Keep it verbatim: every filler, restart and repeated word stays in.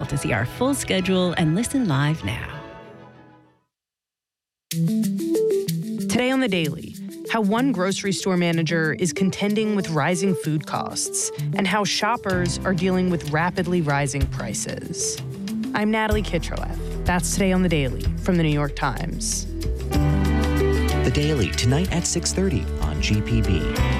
to see our full schedule and listen live now. Today on The Daily, how one grocery store manager is contending with rising food costs and how shoppers are dealing with rapidly rising prices. I'm Natalie Kitroeff. That's Today on The Daily from The New York Times. The Daily, tonight at six thirty on G P B.